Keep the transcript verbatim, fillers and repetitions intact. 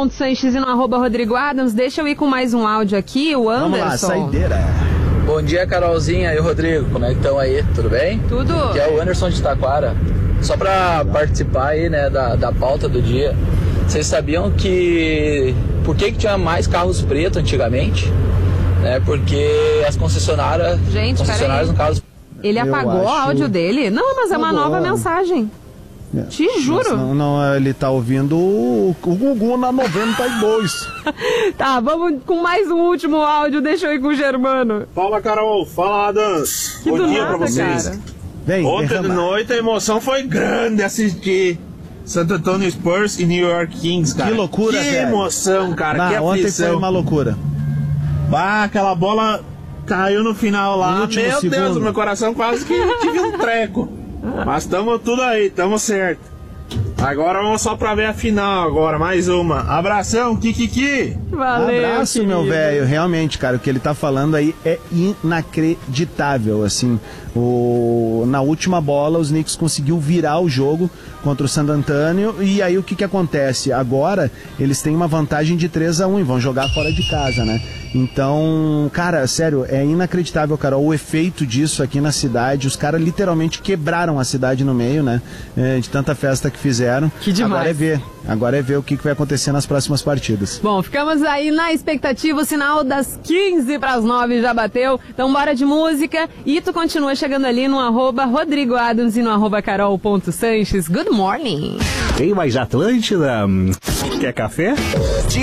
Sanches e no arroba Rodrigo Adams. Deixa eu ir com mais um áudio aqui, o Anderson. Vamos lá, saideira. Bom dia, Carolzinha e o Rodrigo, como é que estão aí? Tudo bem? Tudo. Aqui é o Anderson de Taquara. Só para participar aí, né, da, da pauta do dia, vocês sabiam que... Por que que tinha mais carros pretos antigamente? Né, porque as concessionárias... Gente, concessionárias, no caso... Ele Eu apagou o acho- áudio dele? Não, mas é uma Apagou. nova mensagem. É. Te juro. Não, não, ele tá ouvindo o, o Gugu na noventa e dois. Tá, vamos com mais um último áudio. Deixa eu ir com o Germano. Fala, Carol. Fala, Adams. Que Bom do dia nada, pra vocês. cara. Vem, Ontem de derrama. noite a emoção foi grande assistir Santo Antônio Spurs e New York Kings, cara. Que loucura, Que velho. emoção, cara. Não, que ontem aflição. foi uma loucura. Bah, aquela bola caiu no final lá. No último Meu segundo. Deus, meu coração quase que tive um treco. Mas tamo tudo aí, tamo certo. Agora vamos só pra ver a final agora, mais uma. Abração, Kikiki. Valeu, Abraço, meu querido. velho. Realmente, cara, o que ele tá falando aí é inacreditável, assim. O... Na última bola, os Knicks conseguiu virar o jogo contra o San Antonio. E aí, o que que acontece? Agora, eles têm uma vantagem de três a um e vão jogar fora de casa, né? Então, cara, sério, é inacreditável, cara, o efeito disso aqui na cidade. Os caras literalmente quebraram a cidade no meio, né? É, de tanta festa que fizeram. Que demais. Agora é ver. Agora é ver o que que vai acontecer nas próximas partidas. Bom, ficamos aí na expectativa, o sinal das quinze para as nove já bateu, então bora de música, e tu continua chegando ali no arroba Rodrigo Adams e no arroba carol.sanches. Good morning! Tem mais Atlântida? Quer café?